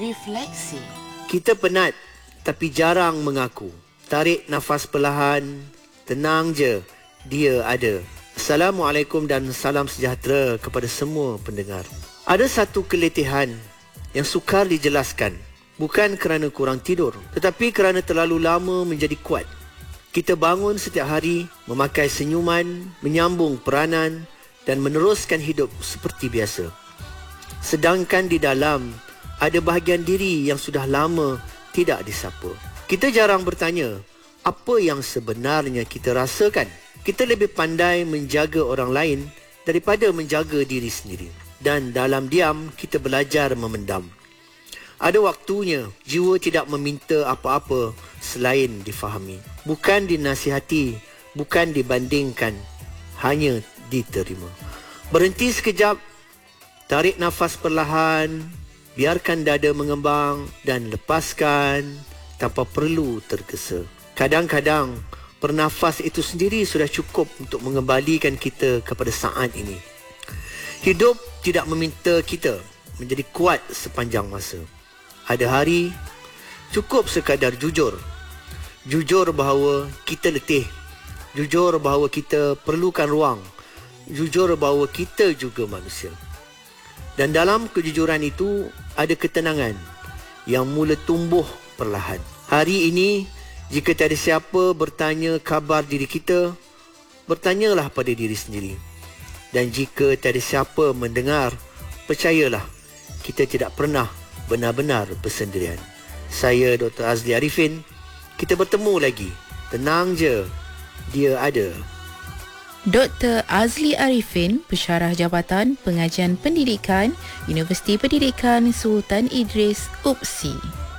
Refleksi. Kita penat tapi jarang mengaku. Tarik nafas perlahan, tenang je, dia ada. Assalamualaikum dan salam sejahtera kepada semua pendengar. Ada satu keletihan yang sukar dijelaskan. Bukan kerana kurang tidur, tetapi kerana terlalu lama menjadi kuat. Kita bangun setiap hari, memakai senyuman, menyambung peranan dan meneruskan hidup seperti biasa. Sedangkan di dalam, ada bahagian diri yang sudah lama tidak disapa. Kita jarang bertanya, apa yang sebenarnya kita rasakan? Kita lebih pandai menjaga orang lain daripada menjaga diri sendiri. Dan dalam diam, kita belajar memendam. Ada waktunya jiwa tidak meminta apa-apa selain difahami. Bukan dinasihati, bukan dibandingkan, hanya diterima. Berhenti sekejap, tarik nafas perlahan, biarkan dada mengembang dan lepaskan tanpa perlu tergesa. Kadang-kadang, bernafas itu sendiri sudah cukup untuk mengembalikan kita kepada saat ini. Hidup tidak meminta kita menjadi kuat sepanjang masa. Ada hari, cukup sekadar jujur. Jujur bahawa kita letih. Jujur bahawa kita perlukan ruang. Jujur bahawa kita juga manusia. Dan dalam kejujuran itu, ada ketenangan yang mula tumbuh perlahan. Hari ini, jika tiada siapa bertanya khabar diri kita, bertanyalah pada diri sendiri. Dan jika tiada siapa mendengar, percayalah, kita tidak pernah benar-benar bersendirian. Saya Dr. Azli Arifin. Kita bertemu lagi. Tenang je, dia ada. Dr. Azli Arifin, Pensyarah Jabatan Pengajian Pendidikan, Universiti Pendidikan Sultan Idris, UPSI.